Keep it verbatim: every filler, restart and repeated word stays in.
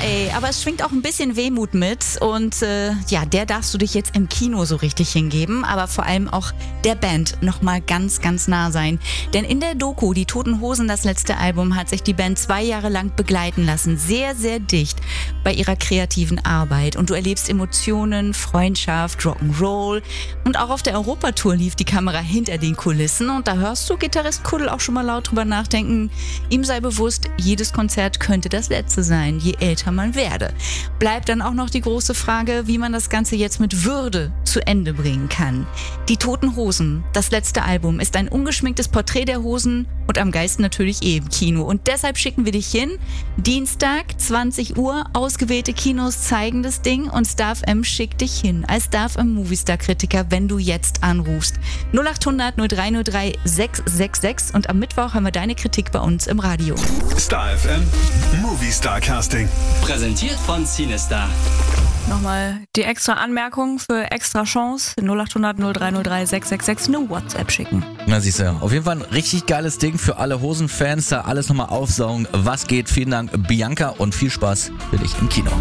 ey, aber es schwingt auch ein bisschen Wehmut mit und äh, ja, der darfst du dich jetzt im Kino so richtig hingeben, aber vor allem auch der Band nochmal ganz, ganz nah sein. Denn in der Doku Die Toten Hosen, das letzte Album, hat sich die Band zwei Jahre lang begleiten lassen, sehr, sehr dicht bei ihrer kreativen Arbeit und du erlebst Emotionen, Freundschaft, Rock'n'Roll und auch auf der Europatour lief die Kamera hinter den Kulissen und da hörst du Gitarrist Kuddel auch schon mal laut drüber nachdenken, ihm sei bewusst, jedes Konzert könnte das letzte sein, je älter man werde. Bleibt dann auch noch die große Frage, wie man das Ganze jetzt mit Würde zu Ende bringen kann. Die Toten Hosen, das letzte Album, ist ein ungeschminktes Porträt der Hosen und am Geist natürlich eh im Kino. Und deshalb schicken wir dich hin. Dienstag, zwanzig Uhr, ausgewählte Kinos zeigen das Ding und Star F M schickt dich hin als Star F M Movistar-Kritiker, wenn du jetzt anrufst. null acht hundert null drei null drei sechs sechs sechs und am Mittwoch haben wir deine Kritik bei uns im Radio. Star F M Movistar Casting. Präsentiert von Cinestar. Nochmal die extra Anmerkung für extra Chance. null acht hundert null drei null drei sechs sechs sechs eine WhatsApp schicken. Na siehst du, auf jeden Fall ein richtig geiles Ding für alle Hosenfans. Da alles nochmal aufsaugen. Was geht? Vielen Dank, Bianca, und viel Spaß für dich im Kino.